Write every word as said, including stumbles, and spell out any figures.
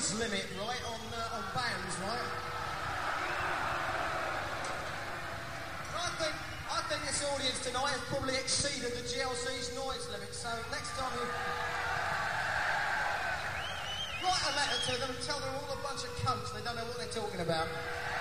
noise limit, right, on uh, on bands, right? I think I think this audience tonight has probably exceeded the G L C's noise limit. So next time you write a letter to them, tell them all a bunch of cunts. They don't know what they're talking about.